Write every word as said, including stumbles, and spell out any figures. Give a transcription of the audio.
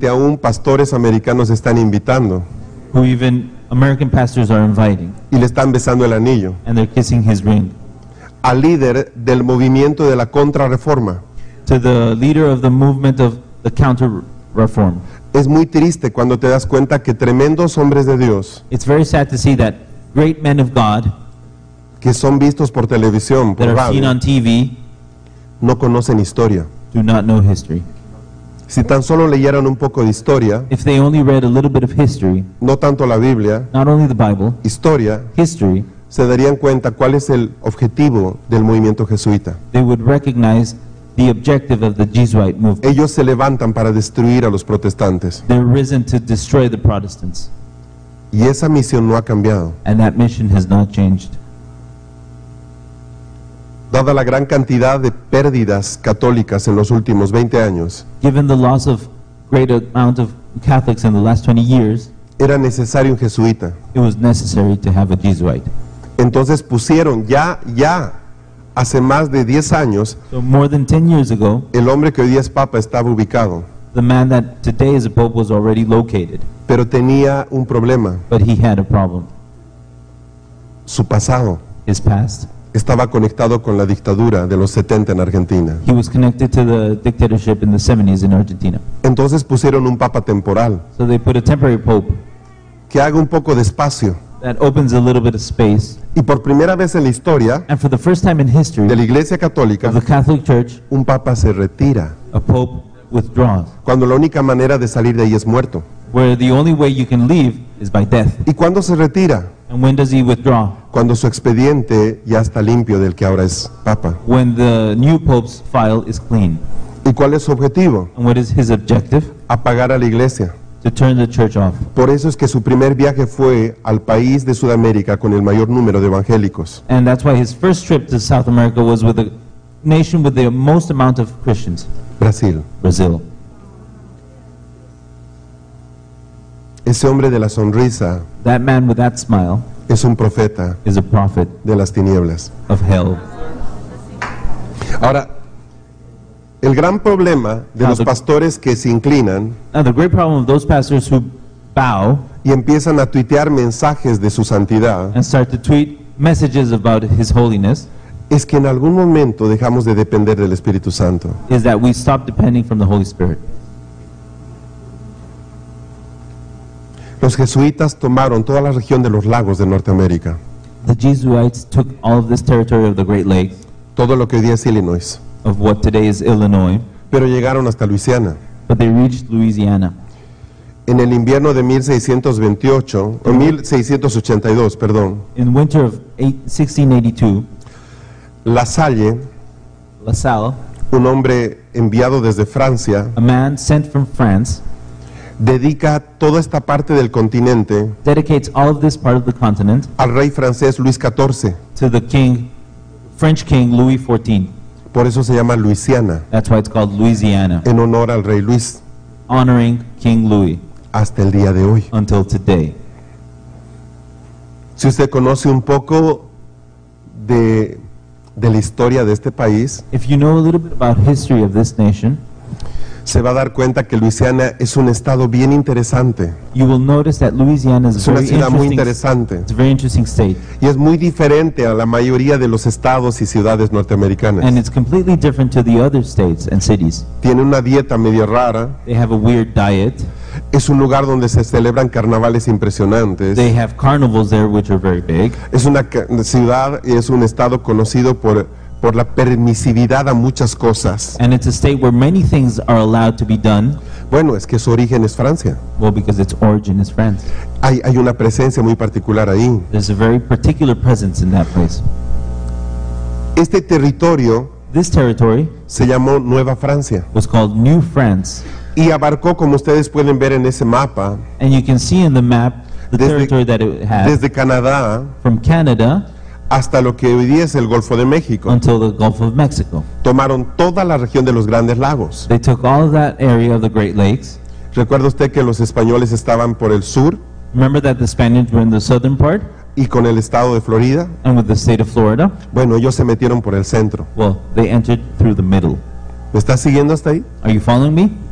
actualmente aún pastores americanos están invitando who even American pastors are inviting, y le están besando el anillo and they're kissing his ring. al líder del movimiento de la contrarreforma. To the leader of the movement of the counter-reform. Es muy triste cuando te das cuenta que tremendos hombres de Dios It's very sad to see that great men of God que son vistos por televisión, that por are seen radio, on T V no conocen historia. do not know history. Si tan solo leyeran un poco de historia, If they only read a little bit of history, no tanto la Biblia, not only the Bible, historia, history, se darían cuenta cuál es el objetivo del movimiento jesuita. they would recognize the objective of the Jesuit movement. Ellos se levantan para destruir a los protestantes They're risen to destroy the Protestants, y esa misión no ha cambiado. and that mission has not changed. Dada la gran cantidad de pérdidas católicas en los últimos veinte años, Given the loss of great amount of Catholics in the last twenty years, era necesario un jesuita. it was necessary to have a Jesuit. Entonces pusieron ya, ya, hace más de diez años, So more than ten years ago, el hombre que hoy día es papa estaba ubicado, the man that today is a pope was already located, pero tenía un problema. but he had a problem. Su pasado His past. estaba conectado con la dictadura de los setenta en Argentina. He was connected to the dictatorship in the seventies in Argentina. Entonces pusieron un papa temporal So they put a temporary pope que haga un poco de espacio. that opens a little bit of space. Y por primera vez en la historia And for the first time in history de la Iglesia Católica, of the Catholic Church, un papa se retira, a pope withdraws, cuando la única manera de salir de ahí es muerto. where the only way you can leave is by death. ¿Y cuándo se retira? And when does he withdraw? Cuando su expediente ya está limpio del que ahora es papa. When the new pope's file is clean. ¿Y cuál es su objetivo? And what is his objective? Apagar a la iglesia. To turn the church off. Por eso es que su primer viaje fue al país de Sudamérica con el mayor número de evangélicos. And that's why his first trip to South America was with a nation with the most amount of Christians, Brasil. Brazil. Ese hombre de la sonrisa That man with that smile es un profeta is a prophet de las tinieblas. of hell. Ahora, el gran problema de Now, los the- pastores que se inclinan Now the great problem of those pastors who bow y empiezan a tuitear mensajes de su santidad and start to tweet messages about his holiness es que en algún momento dejamos de depender del Espíritu Santo. is that we stop depending from the Holy Spirit. Los jesuitas tomaron toda la región de los lagos de Norteamérica, The Jesuits took all of this territory of the Great Lakes, todo lo que hoy día es Illinois, of what today is Illinois, pero llegaron hasta Luisiana. but they reached Louisiana. En el invierno de mil seiscientos veintiocho, o mil seiscientos ochenta y dos, perdón, In winter of eight, sixteen eighty-two, La Salle, La Salle, un hombre enviado desde Francia, a man sent from France, dedica toda esta parte del continente dedicates all of this part of the continent al rey francés Luis catorce. to the king, French king Louis the fourteenth. Por eso se llama Luisiana, That's why it's called Louisiana, en honor al rey Luis, honoring King Louis hasta el día de hoy. until today. Si usted conoce un poco de, de la historia de este país, If you know a little bit about history of this nation, se va a dar cuenta que Luisiana es un estado bien interesante, you will notice that Louisiana is es a una very ciudad muy interesting, interesante it's a very interesting state, y es muy diferente a la mayoría de los estados y ciudades and norteamericanas. it's completely different to the other states and cities. Tiene una dieta medio rara, They have a weird diet. es un lugar donde se celebran carnavales impresionantes, They have carnivals there, which are very big. es una ca- ciudad y es un estado conocido por, por la permisividad a muchas cosas. And it's a state where many things are allowed to be done. Bueno, es que su origen es Francia. Well, because its origin is France. Hay, hay una presencia muy particular ahí. There's a very particular presence in that place. Este territorio This territory se llamó Nueva Francia was called New France. y abarcó, como ustedes pueden ver en ese mapa, And you can see in the map the Desde- territory that it had desde Canadá from Canada hasta lo que hoy día es el Golfo de México. until the Gulf of Mexico. Tomaron toda la región de los Grandes Lagos. They took all of that area of the Great Lakes. ¿Recuerda usted que los españoles estaban por el sur Remember that the Spaniards were in the southern part y con el estado de Florida? and with the state of Florida? Bueno, ellos se metieron por el centro. Well, they entered through the middle. ¿Me está siguiendo hasta ahí? Are you following me?